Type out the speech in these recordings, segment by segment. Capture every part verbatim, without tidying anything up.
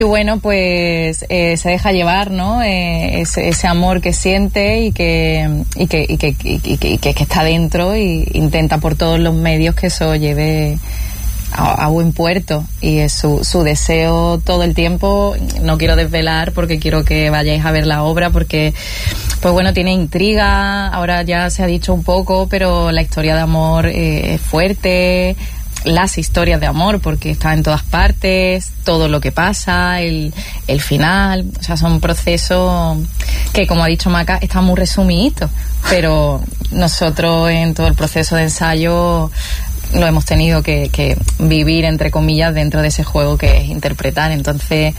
Y bueno, pues eh, se deja llevar, ¿no? Eh, ese, ese amor que siente y que y que, y que, y que, y que, que está dentro, y intenta por todos los medios que eso lleve a, a buen puerto, y es su, su deseo todo el tiempo. No quiero desvelar porque quiero que vayáis a ver la obra, porque pues bueno, tiene intriga, ahora ya se ha dicho un poco, pero la historia de amor eh, es fuerte, las historias de amor, porque está en todas partes, todo lo que pasa, el, el final, o sea, son procesos que, como ha dicho Maca, está muy resumido, pero nosotros en todo el proceso de ensayo lo hemos tenido que, que vivir, entre comillas, dentro de ese juego que es interpretar. Entonces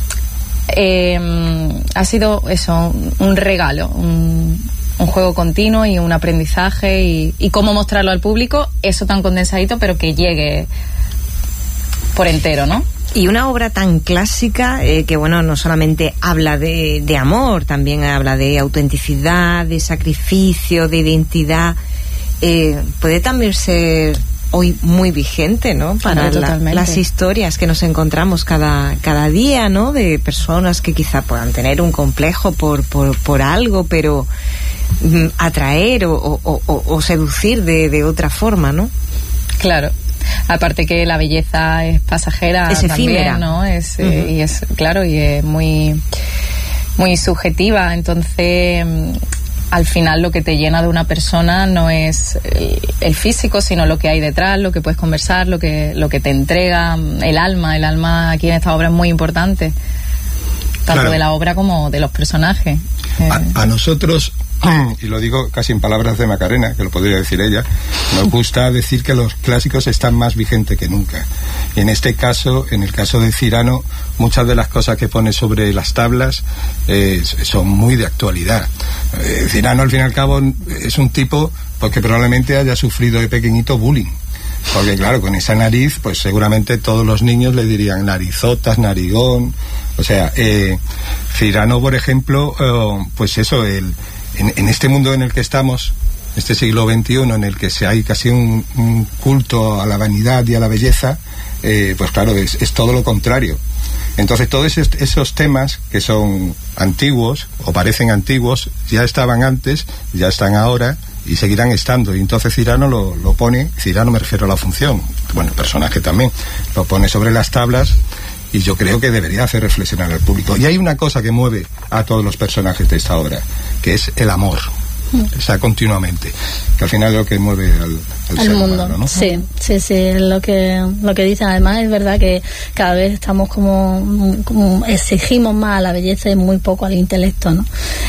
eh, ha sido eso, un regalo, un un juego continuo y un aprendizaje, y, y cómo mostrarlo al público, eso tan condensadito, pero que llegue por entero, ¿no? Y una obra tan clásica eh, que, bueno, no solamente habla de, de amor, también habla de autenticidad, de sacrificio, de identidad, eh, puede también ser hoy muy vigente, ¿no? Para la, las historias que nos encontramos cada, cada día, ¿no? De personas que quizá puedan tener un complejo por, por, por algo, pero mm, atraer o, o, o, o seducir de, de otra forma, ¿no? Claro. Aparte que la belleza es pasajera, es también, efímera, ¿no? Es, uh-huh. eh, y es, claro, y es muy, muy subjetiva. Entonces, al final lo que te llena de una persona no es el, el físico, sino lo que hay detrás, lo que puedes conversar, lo que lo que te entrega el alma. El alma aquí en esta obra es muy importante, tanto claro, de la obra como de los personajes. A, a nosotros, y lo digo casi en palabras de Macarena, que lo podría decir ella, nos gusta decir que los clásicos están más vigentes que nunca. Y en este caso, en el caso de Cyrano, muchas de las cosas que pone sobre las tablas eh, son muy de actualidad. Eh, Cyrano, al fin y al cabo, es un tipo porque probablemente haya sufrido de pequeñito bullying. Porque claro, con esa nariz, pues seguramente todos los niños le dirían narizotas, narigón. O sea, eh, Cyrano, por ejemplo, eh, pues eso, el, en, en este mundo en el que estamos, este siglo veintiuno, en el que se hay casi un, un culto a la vanidad y a la belleza, eh, pues claro, es, es todo lo contrario. Entonces todos esos, esos temas que son antiguos, o parecen antiguos, ya estaban antes, ya están ahora, y seguirán estando. Y entonces Cyrano lo, lo pone, Cyrano me refiero a la función, bueno, el personaje también, lo pone sobre las tablas, y yo creo que debería hacer reflexionar al público. Y hay una cosa que mueve a todos los personajes de esta obra, que es el amor. Está continuamente, que al final es lo que mueve al, al, al ser mundo, humano, ¿no? Sí, sí, sí, lo que lo que dicen. Además es verdad que cada vez estamos como, como exigimos más a la belleza y muy poco al intelecto, ¿no?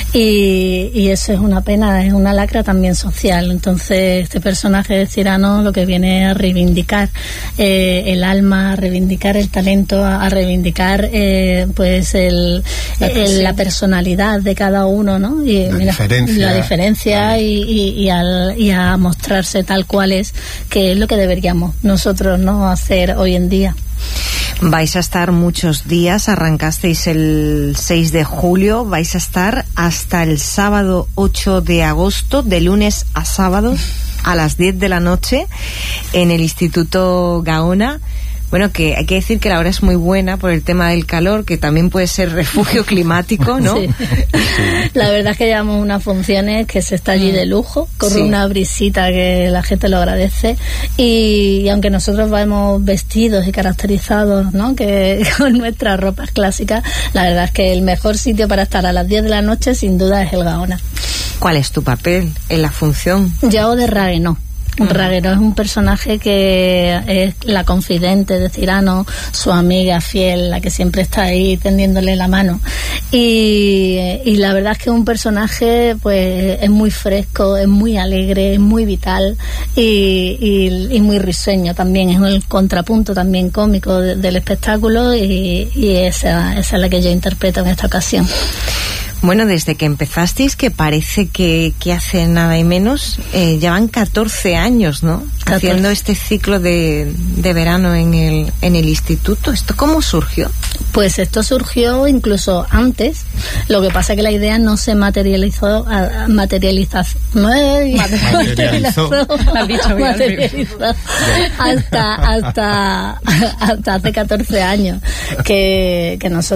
Y, y eso es una pena, es una lacra también social. Entonces este personaje de Cyrano lo que viene a reivindicar eh, el alma, a reivindicar el talento, a, a reivindicar eh, pues el la, el, la personalidad de cada uno, ¿no? Y la mira, diferencia, la diferencia vale. y, y, y, al, y a mostrarse tal cual es, que es lo que deberíamos nosotros no hacer hoy en día. Vais a estar muchos días, arrancasteis el seis de julio, vais a estar hasta el sábado ocho de agosto, de lunes a sábado, a las diez de la noche, en el Instituto Gaona. Bueno, que hay que decir que la hora es muy buena por el tema del calor, que también puede ser refugio climático, ¿no? Sí. La verdad es que llevamos unas funciones que se está allí de lujo, corre sí. una brisita que la gente lo agradece, y, y aunque nosotros vamos vestidos y caracterizados, ¿no?, que con nuestras ropas clásicas, la verdad es que el mejor sitio para estar a las diez de la noche sin duda es el Gaona. ¿Cuál es tu papel en la función? Yo hago de Raguenó. Raguenó es un personaje que es la confidente de Cyrano, su amiga fiel, la que siempre está ahí tendiéndole la mano, y, y la verdad es que es un personaje pues es muy fresco, es muy alegre, es muy vital y, y, y muy risueño también, es el contrapunto también cómico de, del espectáculo, y, y esa, esa es la que yo interpreto en esta ocasión. Bueno, desde que empezasteis, que parece que, que hace nada y menos, eh, llevan catorce años, ¿no? catorce. Haciendo este ciclo de, de verano en el, en el instituto. ¿Esto cómo surgió? Pues esto surgió incluso antes. Lo que pasa es que la idea no se materializó, materializó, no es, materializó, materializó, materializó hasta, hasta, hasta hace catorce años que, que nosotros